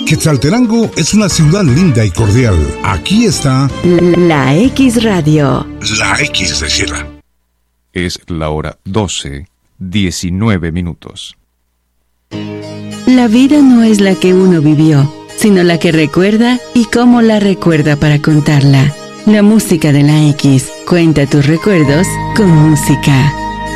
Quetzaltenango es una ciudad linda y cordial. Aquí está La X Radio. La X de Sierra. Es la hora 12:19. La vida no es la que uno vivió, sino la que recuerda y cómo la recuerda para contarla. La música de la X. Cuenta tus recuerdos con música.